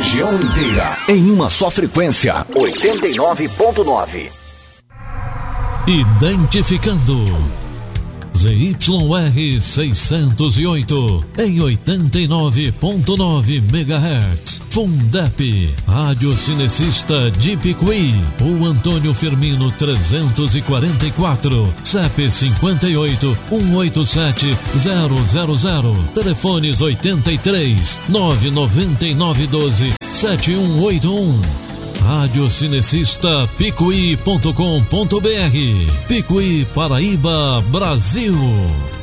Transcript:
região inteira, em uma só frequência, 89.9. Identificando ZYR 608 em 89.9 MHz. Fundep, Rádio Cinecista de Picuí. O Antônio Firmino 344, CEP 58 187 000. Telefones 83 999 12 7181. Radiocinecista Picuí.com.br. Picuí, Paraíba, Brasil.